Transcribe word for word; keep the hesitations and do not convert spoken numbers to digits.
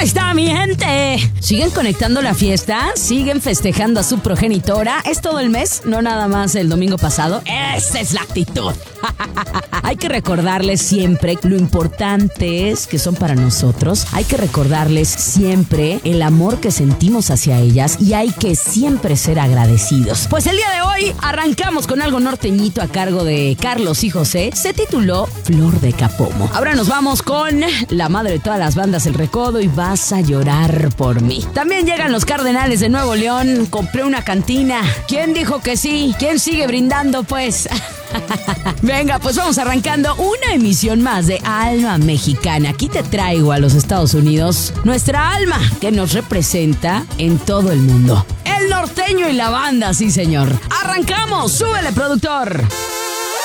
está mi gente? ¿Siguen conectando la fiesta? ¿Siguen festejando a su progenitora? ¿Es todo el mes? ¿No nada más el domingo pasado? Esa es la actitud. Hay que recordarles siempre lo importantes que son para nosotros. Hay que recordarles siempre el amor que sentimos hacia ellas y hay que siempre ser agradecidos. Pues el día de hoy arrancamos con algo norteñito a cargo de Carlos y José. Se tituló Flor de Capomo. Ahora nos vamos con la madre de todas las bandas, El Recodo, y Vas a llorar por mí. También llegan los Cardenales de Nuevo León. Compré una cantina. ¿Quién dijo que sí? ¿Quién sigue brindando, pues? Venga, pues vamos arrancando una emisión más de Alma Mexicana. Aquí te traigo a los Estados Unidos nuestra alma que nos representa en todo el mundo. El norteño y la banda, sí señor. ¡Arrancamos! ¡Súbele, productor!